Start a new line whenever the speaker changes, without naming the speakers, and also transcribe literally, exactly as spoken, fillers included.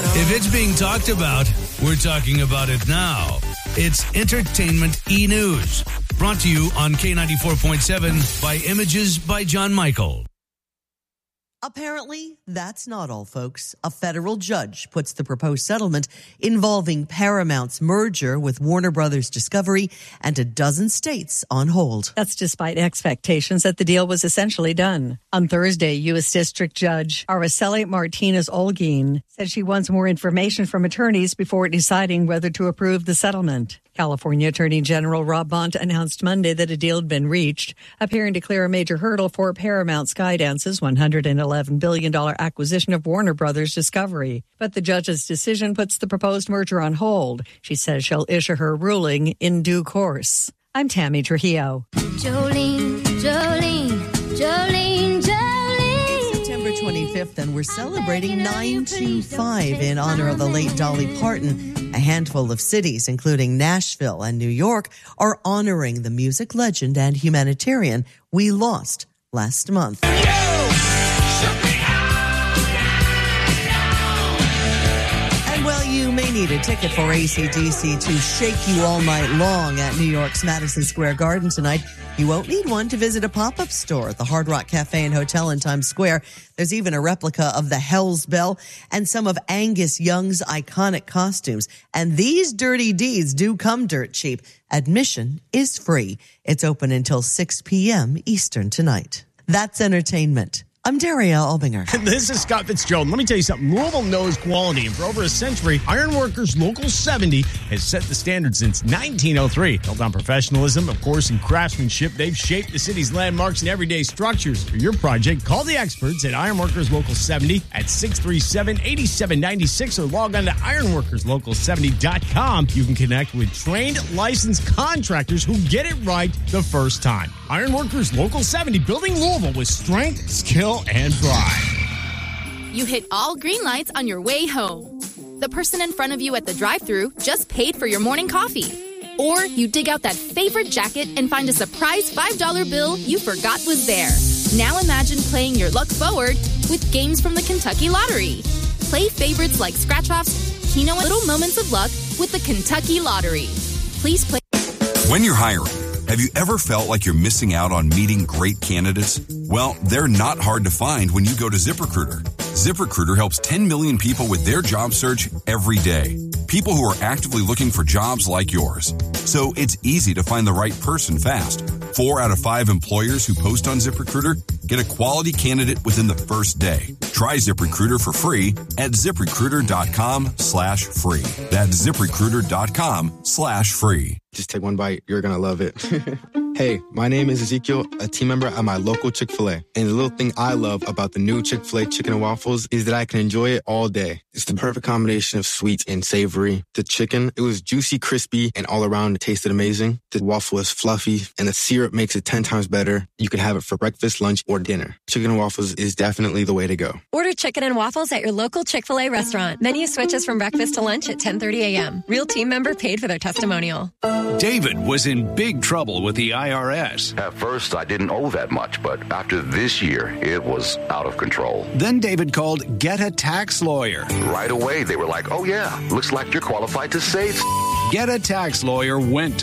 If it's being talked about, we're talking about it now. It's Entertainment E-News. Brought to you on K ninety-four point seven by Images by John Michael.
Apparently, that's not all, folks. A federal judge puts the proposed settlement involving Paramount's merger with Warner Brothers Discovery and a dozen states on hold.
That's despite expectations that the deal was essentially done. On Thursday, U S District Judge Araceli Martinez-Olguin said she wants more information from attorneys before deciding whether to approve the settlement. California Attorney General Rob Bont announced Monday that a deal had been reached, appearing to clear a major hurdle for Paramount Skydance's one hundred eleven billion dollars acquisition of Warner Brothers Discovery. But the judge's decision puts the proposed merger on hold. She says she'll issue her ruling in due course. I'm Tammy Trujillo.
Jolene, Jolene, Jolene, Jolene.
September twenty-fifth, and we're celebrating nine two five in honor of the late Dolly Parton. A handful of cities, including Nashville and New York, are honoring the music legend and humanitarian we lost last month. And while you may need a ticket for A C D C to shake you all night long at New York's Madison Square Garden tonight, you won't need one to visit a pop-up store at the Hard Rock Cafe and Hotel in Times Square. There's even a replica of the Hell's Bell and some of Angus Young's iconic costumes. And these dirty deeds do come dirt cheap. Admission is free. It's open until six p.m. Eastern tonight. That's entertainment. I'm Daria Albinger.
This is Scott Fitzgerald. Let me tell you something. Louisville knows quality, and for over a century, Ironworkers Local seventy has set the standard since nineteen oh three. Built on professionalism, of course, and craftsmanship, they've shaped the city's landmarks and everyday structures. For your project, call the experts at Ironworkers Local seventy at six three seven, eight seven nine six or log on to ironworkers local seventy dot com. You can connect with trained, licensed contractors who get it right the first time. Ironworkers Local seventy, building Louisville with strength, skill, and pride.
You hit all green lights on your way home. The person in front of you at the drive-thru just paid for your morning coffee. Or you dig out that favorite jacket and find a surprise five dollar bill you forgot was there. Now imagine playing your luck forward with games from the Kentucky Lottery. Play favorites like scratch-offs, Keno, and Little Moments of Luck with the Kentucky Lottery. Please play.
When you're hiring, have you ever felt like you're missing out on meeting great candidates? Well, they're not hard to find when you go to ZipRecruiter. ZipRecruiter helps ten million people with their job search every day. People who are actively looking for jobs like yours. So it's easy to find the right person fast. Four out of five employers who post on ZipRecruiter get a quality candidate within the first day. Try ZipRecruiter for free at ZipRecruiter.com slash free. That's ZipRecruiter.com slash free.
Just take one bite. You're going to love it. Hey, my name is Ezekiel, a team member at my local Chick-fil-A. And the little thing I love about the new Chick-fil-A chicken and waffles is that I can enjoy it all day. It's the perfect combination of sweet and savory. The chicken, it was juicy, crispy, and all around it tasted amazing. The waffle is fluffy, and the syrup makes it ten times better. You can have it for breakfast, lunch, or dinner. Chicken and waffles is definitely the way to go.
Order chicken and waffles at your local Chick-fil-A restaurant. Menu switches from breakfast to lunch at ten thirty a.m. Real team member paid for their testimonial.
David was in big trouble with the I R S.
At first, I didn't owe that much, but after this year, it was out of control.
Then David called Get a Tax Lawyer.
Right away, they were like, oh yeah, looks like you're qualified to save.
Get a Tax Lawyer went to